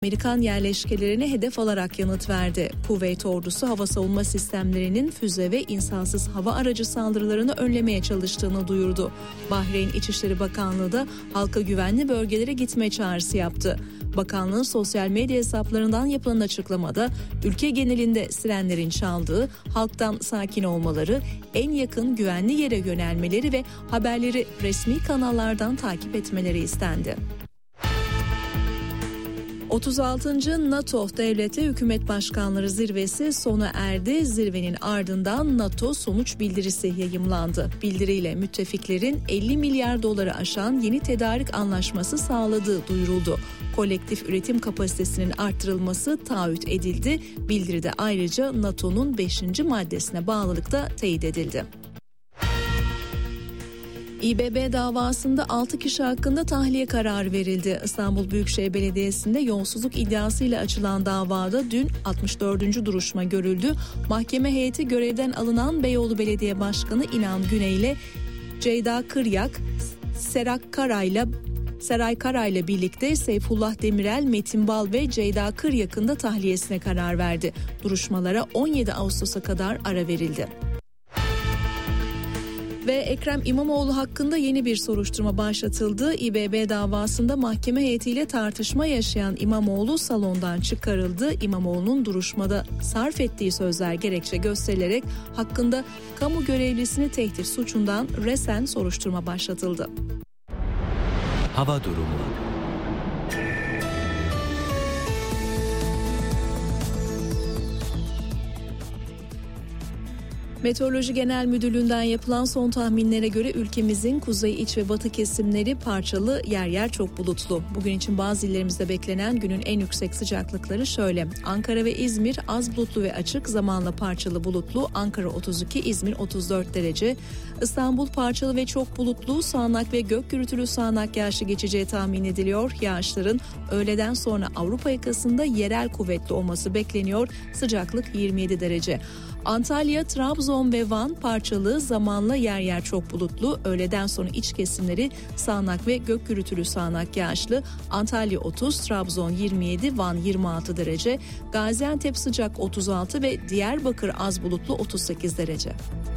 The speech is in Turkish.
Amerikan yerleşkelerini hedef alarak yanıt verdi. Kuveyt ordusu hava savunma sistemlerinin füze ve insansız hava aracı saldırılarını önlemeye çalıştığını duyurdu. Bahreyn İçişleri Bakanlığı da halka güvenli bölgelere gitme çağrısı yaptı. Bakanlığın sosyal medya hesaplarından yapılan açıklamada ülke genelinde sirenlerin çaldığı, halktan sakin olmaları, en yakın güvenli yere yönelmeleri ve haberleri resmi kanallardan takip etmeleri istendi. 36. NATO Devlet ve Hükümet Başkanları Zirvesi sona erdi. Zirvenin ardından NATO sonuç bildirisi yayımlandı. Bildiriyle müttefiklerin 50 milyar doları aşan yeni tedarik anlaşması sağladığı duyuruldu. Kolektif üretim kapasitesinin arttırılması taahhüt edildi. Bildiride ayrıca NATO'nun 5. maddesine bağlılık da teyit edildi. İBB davasında 6 kişi hakkında tahliye kararı verildi. İstanbul Büyükşehir Belediyesi'nde yolsuzluk iddiasıyla açılan davada dün 64. duruşma görüldü. Mahkeme heyeti görevden alınan Beyoğlu Belediye Başkanı İnan Güney ile Ceyda Kıryak, Seray Karay'la birlikte Seyfullah Demirel, Metin Bal ve Ceyda Kıryak'ın da tahliyesine karar verdi. Duruşmalara 17 Ağustos'a kadar ara verildi. Ve Ekrem İmamoğlu hakkında yeni bir soruşturma başlatıldı. İBB davasında mahkeme heyetiyle tartışma yaşayan İmamoğlu salondan çıkarıldı. İmamoğlu'nun duruşmada sarf ettiği sözler gerekçe gösterilerek hakkında kamu görevlisini tehdit suçundan resen soruşturma başlatıldı. Hava durumu. Meteoroloji Genel Müdürlüğü'nden yapılan son tahminlere göre ülkemizin kuzey, iç ve batı kesimleri parçalı, yer yer çok bulutlu. Bugün için bazı illerimizde beklenen günün en yüksek sıcaklıkları şöyle. Ankara ve İzmir az bulutlu ve açık, zamanla parçalı bulutlu. Ankara 32, İzmir 34 derece. İstanbul parçalı ve çok bulutlu, sağanak ve gök gürültülü sağanak yağışlı geçeceği tahmin ediliyor. Yağışların öğleden sonra Avrupa yakasında yerel kuvvetli olması bekleniyor. Sıcaklık 27 derece. Antalya, Trabzon ve Van parçalı, zamanla yer yer çok bulutlu. Öğleden sonra iç kesimleri sağanak ve gök gürültülü sağanak yağışlı. Antalya 30, Trabzon 27, Van 26 derece. Gaziantep sıcak 36 ve Diyarbakır az bulutlu 38 derece.